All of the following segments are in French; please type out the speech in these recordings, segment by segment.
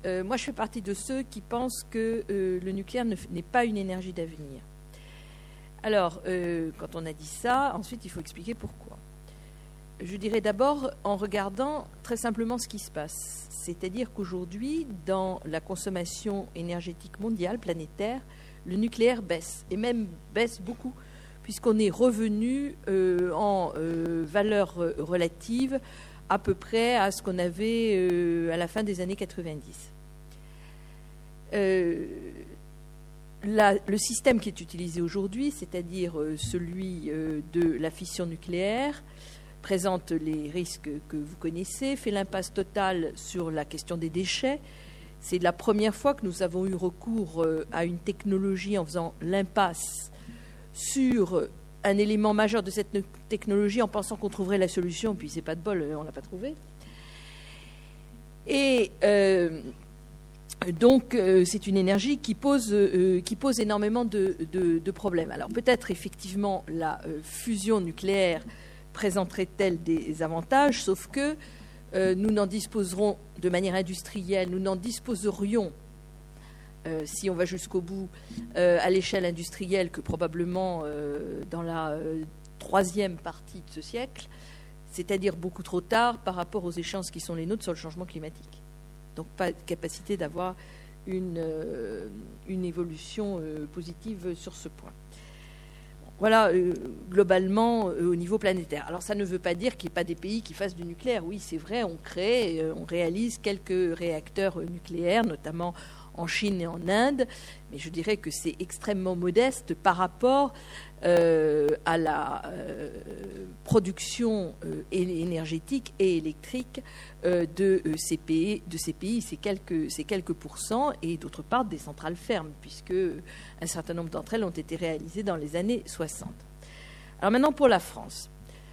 moi, je fais partie de ceux qui pensent que le nucléaire n'est pas une énergie d'avenir. Alors, quand on a dit ça, ensuite, il faut expliquer pourquoi. Je dirais d'abord en regardant très simplement ce qui se passe. C'est-à-dire qu'aujourd'hui, dans la consommation énergétique mondiale, planétaire, le nucléaire baisse, et même baisse beaucoup, puisqu'on est revenu en valeur relative à peu près à ce qu'on avait à la fin des années 90. Le système qui est utilisé aujourd'hui, c'est-à-dire celui de la fission nucléaire, présente les risques que vous connaissez, fait l'impasse totale sur la question des déchets. C'est la première fois que nous avons eu recours à une technologie en faisant l'impasse sur un élément majeur de cette technologie en pensant qu'on trouverait la solution, puis c'est pas de bol, on ne l'a pas trouvé. Et donc, c'est une énergie qui pose énormément de problèmes. Alors peut-être effectivement la fusion nucléaire présenterait-elle des avantages, sauf que nous n'en disposerons de manière industrielle, nous n'en disposerions, si on va jusqu'au bout, à l'échelle industrielle que probablement dans la troisième partie de ce siècle, c'est-à-dire beaucoup trop tard par rapport aux échéances qui sont les nôtres sur le changement climatique. Donc pas de capacité d'avoir une évolution positive sur ce point. Voilà, globalement, au niveau planétaire. Alors, ça ne veut pas dire qu'il n'y ait pas des pays qui fassent du nucléaire. Oui, c'est vrai, on réalise quelques réacteurs nucléaires, notamment en Chine et en Inde, mais je dirais que c'est extrêmement modeste par rapport à la production énergétique et électrique de ces pays. C'est quelques pourcents, et d'autre part des centrales fermes, puisque un certain nombre d'entre elles ont été réalisées dans les années 60. Alors maintenant pour la France.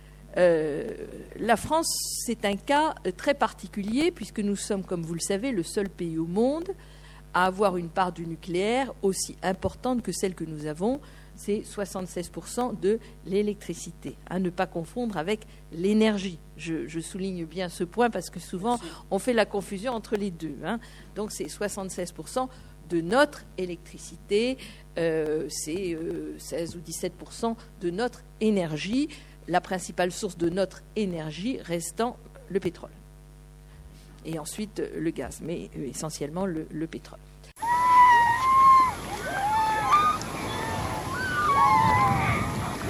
La France, c'est un cas très particulier, puisque nous sommes, comme vous le savez, le seul pays au monde à avoir une part du nucléaire aussi importante que celle que nous avons. C'est 76% de l'électricité, à ne pas confondre avec l'énergie. Je souligne bien ce point parce que souvent on fait la confusion entre les deux. Donc c'est 76% de notre électricité, c'est 16 ou 17% de notre énergie, la principale source de notre énergie restant le pétrole. Et ensuite le gaz, mais essentiellement le pétrole.